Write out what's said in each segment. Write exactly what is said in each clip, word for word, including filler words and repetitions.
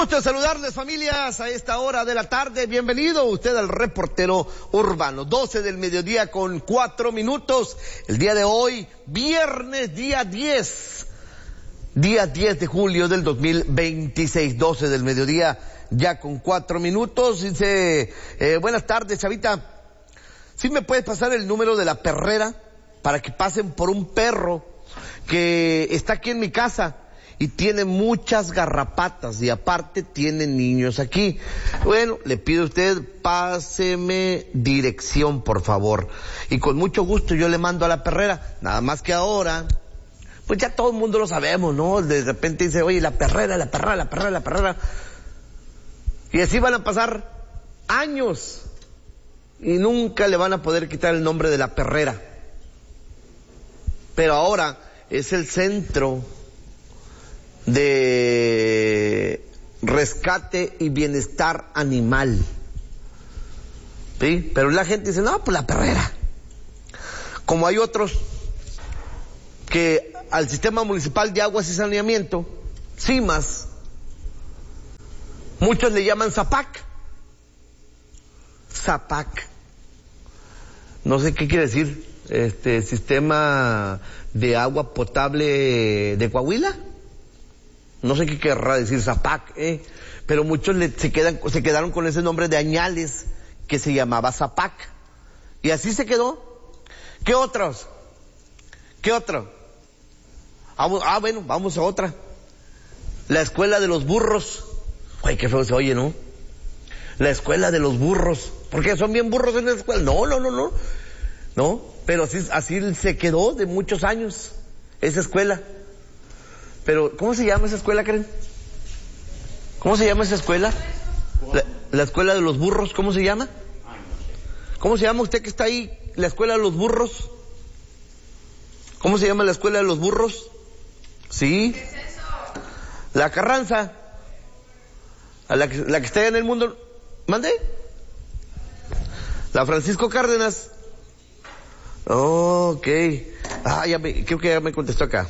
Gusto de saludarles, familias, a esta hora de la tarde. Bienvenido usted al Reportero Urbano. doce del mediodía con cuatro minutos. El día de hoy, viernes, día diez. Día diez de julio del dos mil veintiséis. doce del mediodía, ya con cuatro minutos. Dice, eh, buenas tardes, Chavita. ¿Sí me puedes pasar el número de la perrera para que pasen por un perro que está aquí en mi casa y tiene muchas garrapatas y aparte tiene niños aquí? Bueno, le pido a usted, páseme dirección, por favor, y con mucho gusto yo le mando a la perrera. Nada más que ahora, pues ya todo el mundo lo sabemos, ¿no? De repente dice, oye, la perrera, la perrera, la perrera, la perrera, y así van a pasar años y nunca le van a poder quitar el nombre de la perrera. Pero ahora es el centro de rescate y bienestar animal, ¿sí? Pero la gente dice, no, pues la perrera. Como hay otros que al Sistema Municipal de Aguas y Saneamiento, SIMAS, muchos le llaman ZAPAC. ZAPAC. No sé qué quiere decir, este, Sistema de Agua Potable de Coahuila. No sé qué querrá decir ZAPAC, eh, pero muchos le, se quedan, se quedaron con ese nombre de añales que se llamaba ZAPAC. Y así se quedó. ¿Qué otros? ¿Qué otro? Ah, ah, bueno, vamos a otra. La escuela de los burros. Ay, qué feo se oye, ¿no? La escuela de los burros. ¿Por qué son bien burros en la escuela? No, no, no, no. No, pero así, así se quedó de muchos años esa escuela. Pero, ¿cómo se llama esa escuela, Karen? ¿Cómo se llama esa escuela? La, la escuela de los burros, ¿cómo se llama? ¿Cómo se llama usted que está ahí? La escuela de los burros. ¿Cómo se llama la escuela de los burros? ¿Sí? ¿Qué es eso? La Carranza. A la que, la que está allá en el mundo. ¿Mande? La Francisco Cárdenas. Oh, ok. Ah, ya me, creo que ya me contestó acá.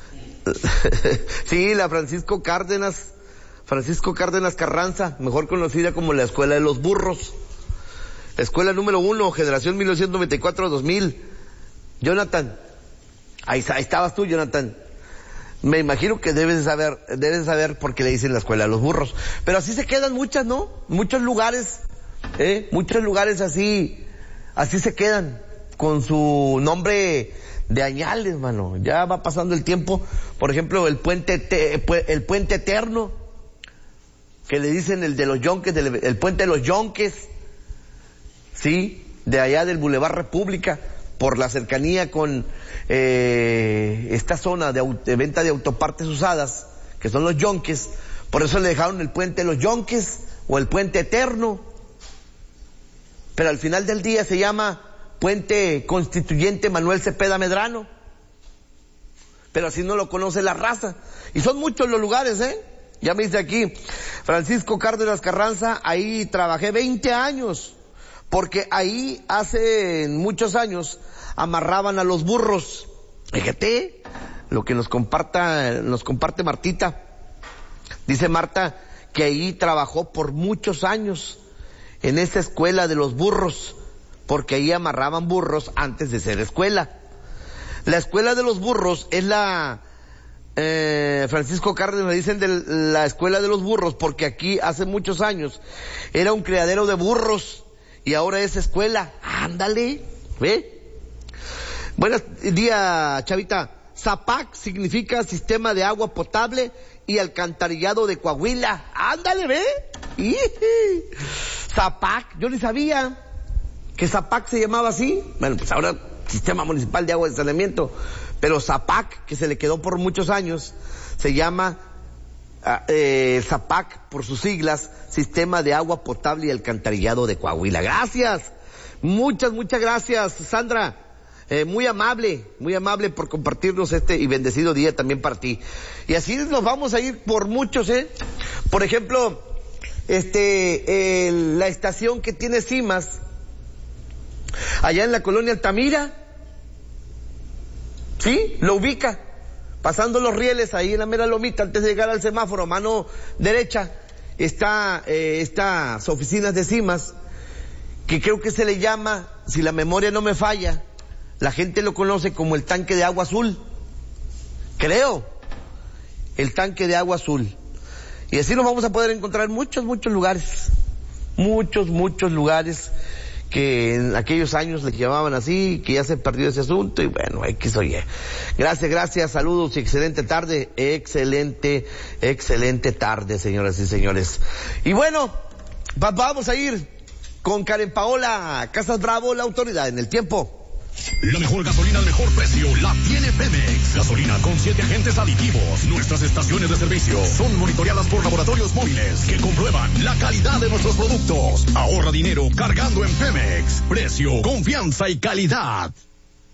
Sí, la Francisco Cárdenas, Francisco Cárdenas Carranza, mejor conocida como la Escuela de los Burros. Escuela número uno, generación mil novecientos noventa y cuatro a dos mil. Jonathan, ahí, ahí estabas tú, Jonathan. Me imagino que debes de saber, debes de saber por qué le dicen la Escuela de los Burros. Pero así se quedan muchas, ¿no? Muchos lugares, ¿eh? Muchos lugares así, así se quedan, con su nombre de añales, mano. Ya va pasando el tiempo. Por ejemplo, el puente te, el puente eterno, que le dicen el de los Yonques, el, el puente de los Yonques, sí, de allá del Boulevard República, por la cercanía con eh, esta zona de, de venta de autopartes usadas, que son los Yonques. Por eso le dejaron el puente de los Yonques o el puente eterno. Pero al final del día se llama Puente Constituyente Manuel Cepeda Medrano, pero así no lo conoce la raza. Y son muchos los lugares, ¿eh? Ya me dice aquí, Francisco Cárdenas Carranza, ahí trabajé veinte años, porque ahí hace muchos años amarraban a los burros. Fíjate, lo que nos comparta, nos comparte Martita. Dice Marta que ahí trabajó por muchos años, en esa escuela de los burros, porque ahí amarraban burros antes de ser escuela. La escuela de los burros es la, eh, Francisco Cárdenas, le dicen de la escuela de los burros, porque aquí hace muchos años era un criadero de burros y ahora es escuela. Ándale, ¿ve? Buenos días, Chavita. ZAPAC significa Sistema de Agua Potable y Alcantarillado de Coahuila. Ándale, ¿ve? ZAPAC, yo ni sabía que ZAPAC se llamaba así. Bueno, pues ahora Sistema Municipal de Agua y Saneamiento, pero ZAPAC, que se le quedó por muchos años, se llama eh, ZAPAC por sus siglas, Sistema de Agua Potable y Alcantarillado de Coahuila. Gracias, muchas, muchas gracias, Sandra, eh, muy amable, muy amable por compartirnos este y bendecido día también para ti. Y así nos vamos a ir por muchos, eh. Por ejemplo, este, eh, la estación que tiene SIMAS, allá en la colonia Altamira, ¿sí? Lo ubica, pasando los rieles ahí en la mera lomita, antes de llegar al semáforo, mano derecha, está eh, estas oficinas de CIMAS, que creo que se le llama, si la memoria no me falla, la gente lo conoce como el tanque de agua azul, creo, el tanque de agua azul. Y así nos vamos a poder encontrar muchos, muchos lugares, muchos, muchos lugares que en aquellos años le llamaban así, que ya se perdió ese asunto, y bueno, X o Y. Gracias, gracias, saludos y excelente tarde, excelente, excelente tarde, señoras y señores. Y bueno, va, vamos a ir con Karen Paola Casas Bravo, la autoridad en el tiempo. La mejor gasolina al mejor precio la tiene Pemex. Gasolina con siete agentes aditivos. Nuestras estaciones de servicio son monitoreadas por laboratorios móviles que comprueban la calidad de nuestros productos. Ahorra dinero cargando en Pemex. Precio, confianza y calidad.